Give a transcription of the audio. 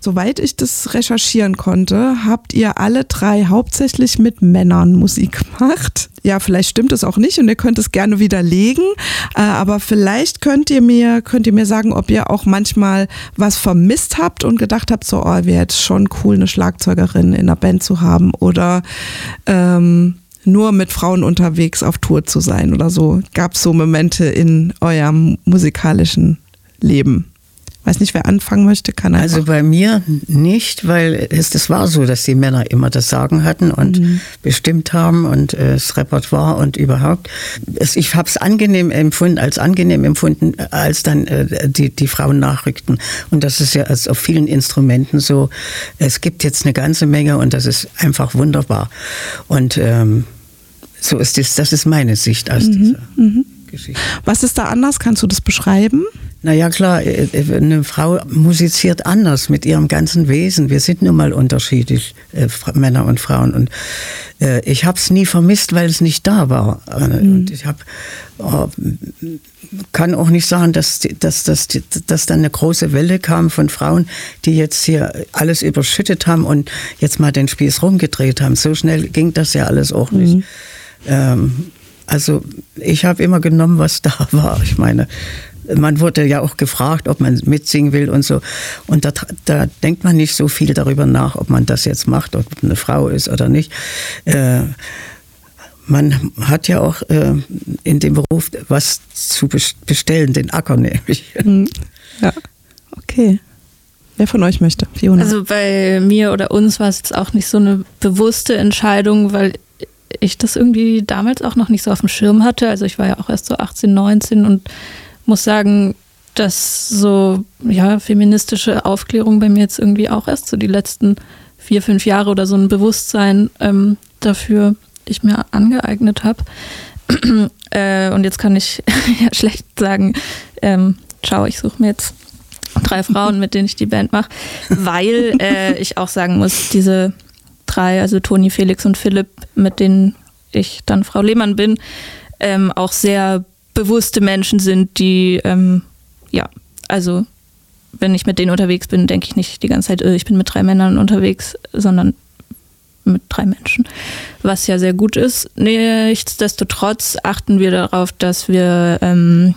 Soweit ich das recherchieren konnte, habt ihr alle drei hauptsächlich mit Männern Musik gemacht. Ja, vielleicht stimmt es auch nicht und ihr könnt es gerne widerlegen, aber vielleicht könnt ihr mir sagen, ob ihr auch manchmal was vermisst habt und gedacht habt, so, oh, wäre jetzt schon cool, eine Schlagzeugerin in der Band zu haben oder nur mit Frauen unterwegs auf Tour zu sein oder so. Gab es so Momente in eurem musikalischen Leben? Weiß nicht, wer anfangen möchte, kann einfach. Also bei mir nicht, weil das war so, dass die Männer immer das Sagen hatten und bestimmt haben und das Repertoire und überhaupt. Ich habe es angenehm empfunden, als dann die Frauen nachrückten. Und das ist ja also auf vielen Instrumenten so. Es gibt jetzt eine ganze Menge und das ist einfach wunderbar. Und so ist das ist meine Sicht aus dieser Geschichte. Was ist da anders? Kannst du das beschreiben? Naja, klar, eine Frau musiziert anders mit ihrem ganzen Wesen. Wir sind nun mal unterschiedlich, Männer und Frauen. Und ich habe es nie vermisst, weil es nicht da war. Und ich kann auch nicht sagen, dass dann eine große Welle kam von Frauen, die jetzt hier alles überschüttet haben und jetzt mal den Spieß rumgedreht haben. So schnell ging das ja alles auch nicht. Also ich habe immer genommen, was da war. Ich meine, man wurde ja auch gefragt, ob man mitsingen will und so. Und da denkt man nicht so viel darüber nach, ob man das jetzt macht, ob eine Frau ist oder nicht. Man hat ja auch in dem Beruf was zu bestellen, den Acker nämlich. Ja, okay. Wer von euch möchte? Fiona? Also bei mir oder uns war es jetzt auch nicht so eine bewusste Entscheidung, weil ich das irgendwie damals auch noch nicht so auf dem Schirm hatte. Also ich war ja auch erst so 18, 19 und muss sagen, dass so feministische Aufklärung bei mir jetzt irgendwie auch erst so die letzten 4, 5 Jahre oder so ein Bewusstsein dafür ich mir angeeignet habe. Und jetzt kann ich ja schlecht sagen, ciao, ich suche mir jetzt 3 Frauen, mit denen ich die Band mache, weil ich auch sagen muss, diese 3, also Toni, Felix und Philipp, mit denen ich dann Frau Lehmann bin, auch sehr bewusste Menschen sind, die, also wenn ich mit denen unterwegs bin, denke ich nicht die ganze Zeit, ich bin mit 3 Männern unterwegs, sondern mit 3 Menschen, was ja sehr gut ist. Nichtsdestotrotz achten wir darauf, dass wir